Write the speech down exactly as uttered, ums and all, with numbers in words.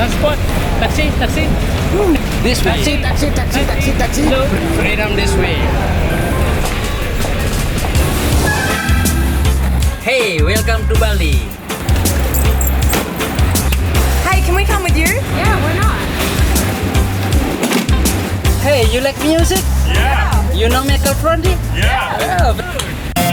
transport. Taxi, taxi. This way. Taxi, taxi, taxi, taxi, taxi. Hello. Freedom this way. Hey, welcome to Bali. Hey, can we come with you? Yeah, why not? Hey, you like music? Yeah, You know Michael Fronty? yeah. Yeah.